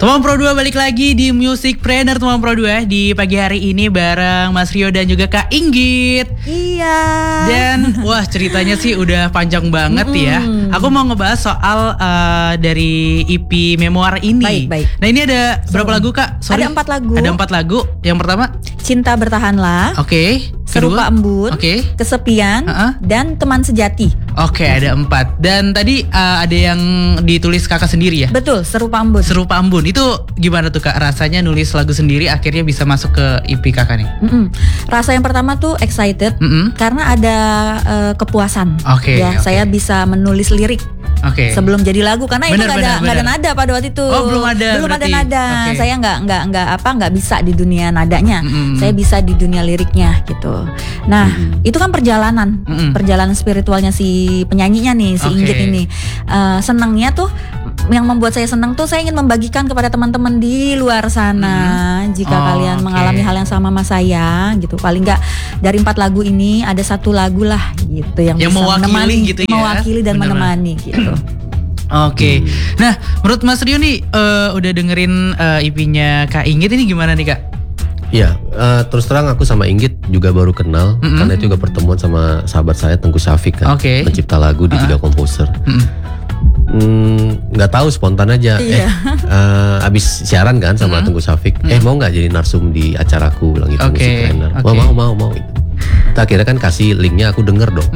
Teman Pro 2 balik lagi di Musicpreneur Teman Pro 2 di pagi hari ini bareng Mas Rio dan juga Kak Inggit. Iya. Dan wah ceritanya sih udah panjang banget ya. Aku mau ngebahas soal dari EP Memoir ini. Baik. Nah ini ada berapa lagu Kak? Ada 4 lagu. Ada 4 lagu. Yang pertama Cinta Bertahanlah. Oke. Serupa Embun. Oke. Kesepian. Dan Teman Sejati. Oke, ada 4. Dan tadi ada yang ditulis kakak sendiri ya? Betul, Serupa Embun. Serupa Embun. Itu gimana tuh Kak? Rasanya nulis lagu sendiri akhirnya bisa masuk ke EP kakak nih? Rasa yang pertama tuh excited karena ada kepuasan. Oke. Saya bisa menulis lirik. Sebelum jadi lagu karena itu nggak ada nada pada waktu itu. Oh, belum ada nada. Saya nggak bisa di dunia nadanya. Saya bisa di dunia liriknya gitu. Nah itu kan perjalanan spiritualnya si penyanyinya nih, si Inggit ini. Senangnya tuh, yang membuat saya senang tuh saya ingin membagikan kepada teman-teman di luar sana. Jika kalian mengalami hal yang sama sama saya gitu, paling nggak dari 4 lagu ini ada 1 lagu lah gitu yang bisa mewakili gitu ya, mewakili dan menemani gitu. Oke. Nah, menurut Mas Rio nih udah dengerin EP-nya Kak Inggit ini gimana nih Kak? Iya, terus terang aku sama Inggit juga baru kenal karena itu juga pertemuan sama sahabat saya Tengku Syafiq kan, pencipta lagu di juga komposer. Nggak tahu, spontan aja. Abis siaran kan sama Tengku Syafiq, mau nggak jadi narsum di acaraku, bilang gitu, Musicpreneur. Mau. Kita akhirnya kan kasih linknya, aku denger dong.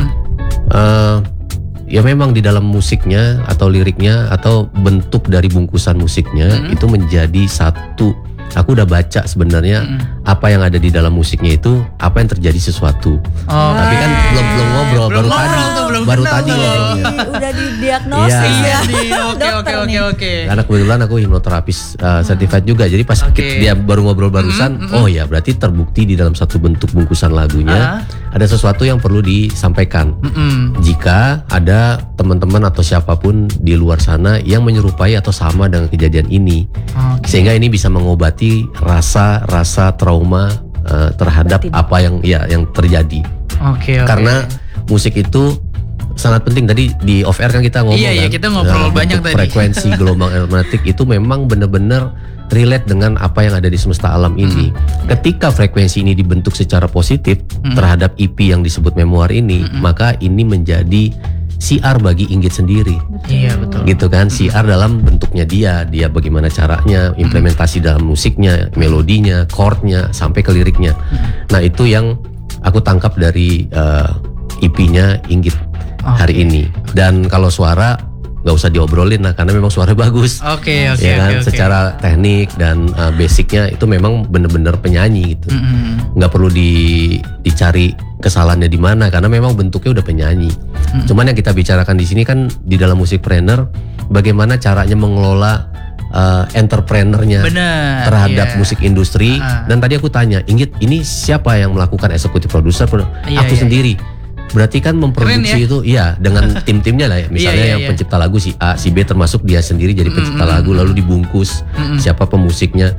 Ya memang di dalam musiknya atau liriknya atau bentuk dari bungkusan musiknya itu menjadi satu. Aku udah baca sebenarnya apa yang ada di dalam musiknya itu, apa yang terjadi sesuatu. Tapi kan belum ngobrol, baru tadi ngobrolnya. Udah didiagnosis ya. Oke. Karena kebetulan aku hipnoterapis certified juga, jadi pas dia baru ngobrol barusan, oh ya berarti terbukti di dalam satu bentuk bungkusan lagunya ada sesuatu yang perlu disampaikan. Jika ada teman-teman atau siapapun di luar sana yang menyerupai atau sama dengan kejadian ini, sehingga ini bisa mengobati rasa trauma terhadap apa yang terjadi. Karena musik itu sangat penting. Tadi di off air kan kita ngomong kita ngobrol banyak tadi. Frekuensi gelombang elektromagnetik itu memang benar-benar relate dengan apa yang ada di semesta alam ini. Ketika frekuensi ini dibentuk secara positif terhadap EP yang disebut Memoir ini, maka ini menjadi siar bagi Inggit sendiri. Iya betul. Gitu kan, siar dalam bentuknya dia bagaimana caranya, implementasi dalam musiknya, melodinya, chordnya, sampai ke liriknya. Nah itu yang aku tangkap dari EP-nya Inggit hari ini. Dan kalau suara nggak usah diobrolin lah, karena memang suara bagus. Secara teknik dan basicnya itu memang bener-bener penyanyi gitu. Nggak perlu dicari kesalahannya di mana, karena memang bentuknya udah penyanyi. Cuman yang kita bicarakan di sini kan di dalam Musicpreneur, bagaimana caranya mengelola entrepreneurnya terhadap musik industri. Dan tadi aku tanya, Inggit, ini siapa yang melakukan eksekutif produser? Aku sendiri. Berarti kan memproduksi itu dengan tim-timnya lah ya. Misalnya yang pencipta lagu si A, si B, termasuk dia sendiri jadi pencipta lagu, lalu dibungkus siapa pemusiknya.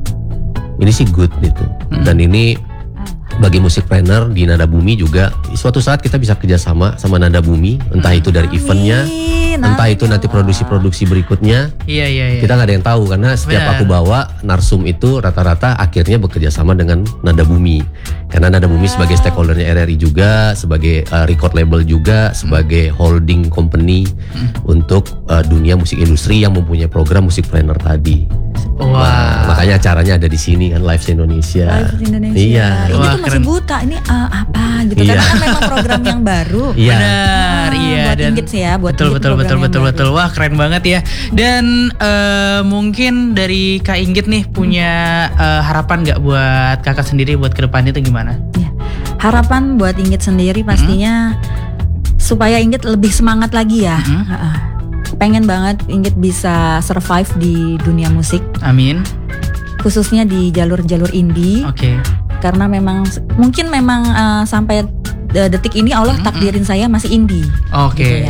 Ini sih good gitu. Dan ini bagi Musicpreneur di Nada Bumi juga, suatu saat kita bisa kerjasama sama Nada Bumi, entah itu dari eventnya, entah itu nanti produksi-produksi berikutnya. Kita nggak ada yang tahu, karena setiap aku bawa narsum itu rata-rata akhirnya bekerja sama dengan Nada Bumi, karena Nada Bumi sebagai stakeholdernya RRI juga, sebagai record label juga, sebagai holding company untuk dunia musik industri yang mempunyai program Musicpreneur tadi. Makanya acaranya ada di sini kan, Live Indonesia. Iya. Ini tuh masih buta, ini apa gitu, karena kan memang program yang baru. Benar, buat Inggit sih ya, buat betul. Wah keren banget ya. Dan mungkin dari Kak Inggit nih punya harapan nggak buat kakak sendiri buat kedepannya itu gimana? Harapan buat Inggit sendiri pastinya supaya Inggit lebih semangat lagi ya. Pengen banget Inggit bisa survive di dunia musik. Amin. Khususnya di jalur-jalur indie. Karena mungkin memang sampai detik ini Allah takdirin saya masih indie. Gitu ya.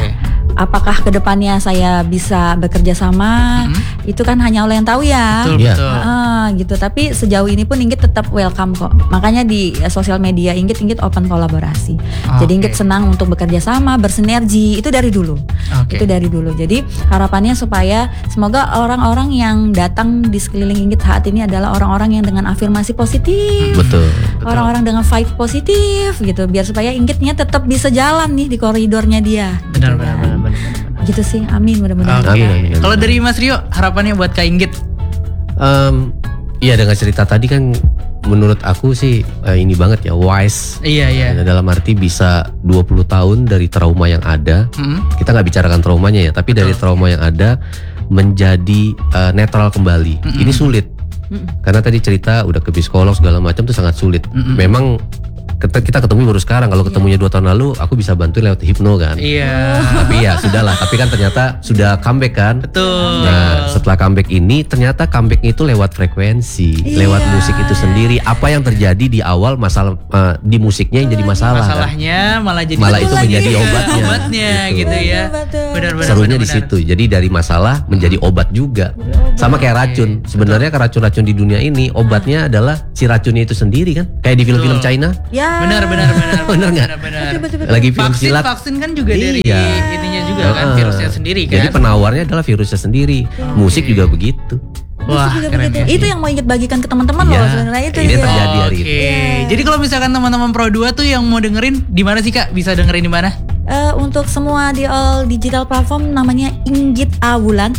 apakah kedepannya saya bisa bekerja sama, itu kan hanya Allah yang tahu ya. Betul, Iya. betul. Gitu. Tapi sejauh ini pun Inggit tetap welcome kok. Makanya di sosial media Inggit open kolaborasi. Jadi Inggit senang untuk bekerja sama, bersinergi. Itu dari dulu. Itu dari dulu. Jadi harapannya supaya semoga orang-orang yang datang di sekeliling Inggit saat ini adalah orang-orang yang dengan afirmasi positif. Betul. Orang-orang dengan vibe positif gitu. Biar supaya Inggitnya tetap bisa jalan nih di koridornya dia. Benar, Gitu benar, kan. benar. Gitu sih. Amin mudah-mudahan. Oke. Amin. Kalau dari Mas Rio, harapannya buat Kak Inggit? Iya, dengan cerita tadi kan menurut aku sih ini banget ya, wise. Iya. Dalam arti bisa 20 tahun dari trauma yang ada. Kita nggak bicarakan traumanya ya, tapi dari trauma yang ada menjadi netral kembali. Ini sulit. Karena tadi cerita udah ke psikolog segala macam tuh sangat sulit. Memang kita ketemu baru sekarang. Kalau ketemunya 2 tahun lalu, aku bisa bantu lewat hipno kan. Iya. Tapi ya sudahlah. Tapi kan ternyata sudah comeback kan. Betul. Nah, setelah comeback ini ternyata comebacknya itu lewat frekuensi, lewat musik itu sendiri. Apa yang terjadi di awal masalah di musiknya yang jadi masalah. Masalahnya malah jadi itu menjadi obatnya. gitu ya. Betul. Benar-benar. Serunya di situ. Jadi dari masalah menjadi obat juga. Sama kayak racun. Sebenarnya racun-racun di dunia ini obatnya adalah si racunnya itu sendiri kan. Kayak di film-film China. Ya. Benar. Benar nggak? Betul. Lagi film silat. Vaksin kan juga dari Iya. ininya juga kan, virusnya sendiri kan. Jadi penawarnya adalah virusnya sendiri. Musik juga begitu. Wah, keren ya. Itu yang mau Inggit bagikan ke teman-teman loh sebenarnya itu. Ini ya. terjadi hari Oke. ini. Jadi kalau misalkan teman-teman Pro 2 tuh yang mau dengerin di mana sih Kak? Bisa dengerin di mana? Untuk semua di all digital platform namanya Inggit Awulan,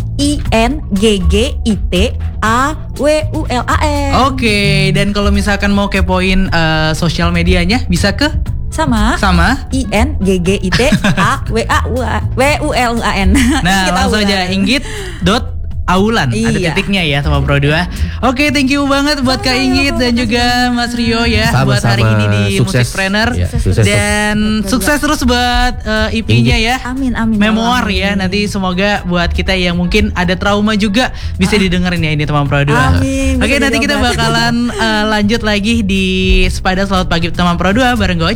INGGIT AWULAN. Oke, dan kalau misalkan mau kepoin sosial medianya bisa ke Sama INGGIT AWULAN. Nah, langsung aja Inggit.Awulan. Ada Iya. titiknya ya sama Pro 2. Oke, thank you banget buat Kak Inggit dan juga Mas Rio ya buat hari ini di Sukses. Musikpreneur. Ya, sukses. Dan sukses terus buat EP-nya ya. Amin. Memoir ya, nanti semoga buat kita yang mungkin ada trauma juga bisa didengerin ya ini teman Pro 2. Amin, Oke, bisa nanti kita diobatin. bakalan lanjut lagi di Sepada Selamat Pagi teman Pro 2 bareng gue